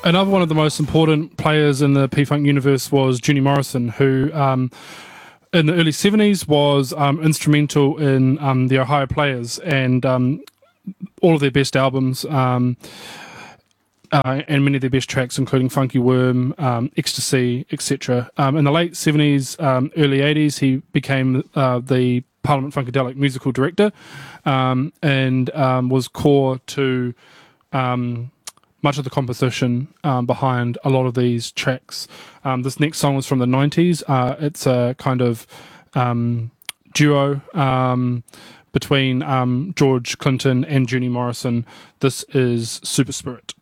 Another one of the most important players in the P-Funk universe was Junie Morrison, who in the early 70s was instrumental in the Ohio Players and all of their best albums and many of their best tracks, including Funky Worm, Ecstasy, etc. In the late 70s, early 80s, he became the Parliament Funkadelic musical director and was core to much of the composition behind a lot of these tracks. This next song is from the 90s. It's a kind of duo between George Clinton and Junie Morrison. This is Super Spirit.